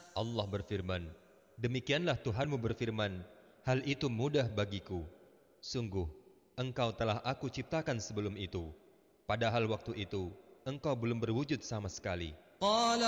Allah berfirman, demikianlah Tuhanmu berfirman, hal itu mudah bagiku. Sungguh, engkau telah aku ciptakan sebelum itu. Padahal waktu itu, engkau belum berwujud sama sekali. قال